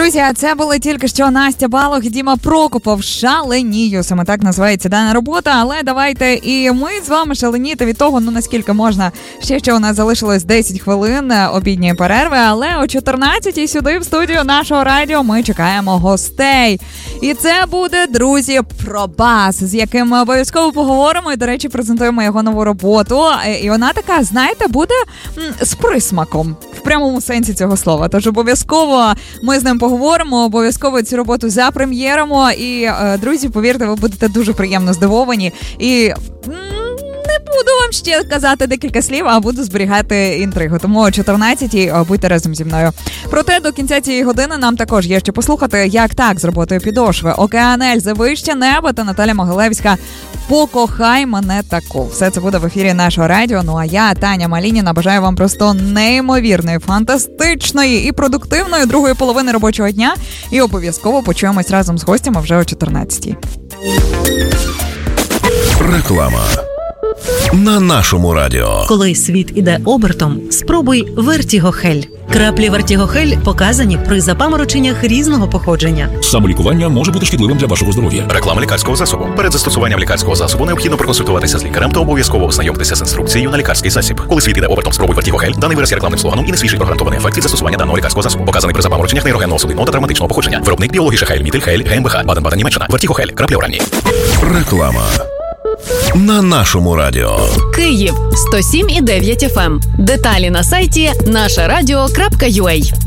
Друзі, це були тільки що Настя Балох і Діма Прокопов. «Шаленію». Саме так називається дана робота. Але давайте і ми з вами шаленіти від того, наскільки можна. Ще у нас залишилось 10 хвилин обідньої перерви. Але о 14-й сюди в студію нашого радіо ми чекаємо гостей. І це буде, друзі, Пробас, з яким ми обов'язково поговоримо. І, до речі, презентуємо його нову роботу. І вона така, знаєте, буде з присмаком. В прямому сенсі цього слова. Тож обов'язково ми з ним поговоримо, обов'язково цю роботу запрем'єримо. І, друзі, повірте, ви будете дуже приємно здивовані. І не буду вам ще казати декілька слів, а буду зберігати інтригу. Тому о 14-й будьте разом зі мною. Проте до кінця цієї години нам також є що послухати, як так з роботою підошви. Океан Ельзи, Вище небо та Наталя Могилевська «Покохай мене таку». Все це буде в ефірі нашого радіо. Ну а я, Таня Малініна, бажаю вам просто неймовірної, фантастичної і продуктивної другої половини робочого дня. І обов'язково почуємось разом з гостями вже о 14-й. Реклама на нашому радіо. Коли світ іде обертом, спробуй Вертігохель. Краплі Вертігохель показані при запамороченнях різного походження. Самолікування може бути шкідливим для вашого здоров'я. Реклама лікарського засобу. Перед застосуванням лікарського засобу необхідно проконсультуватися з лікарем та обов'язково ознайомитися з інструкцією на лікарський засіб. Коли світ іде обертом, спробуй Вертігохель. Даний вираз є рекламним слоганом і не свідчить про гарантований ефект від застосування даного лікарського засобу. Показаний при запамороченнях нейрогенного судинного та травматичного походження. Виробник біологічний Хейль, Мітель, Хейль, ГМБХ, Баден-Баден, Німеччина. Вертігохель. Краплі оранні. Реклама на нашому радіо. Київ 107,9 FM. Деталі на сайті нашарадіо.ua.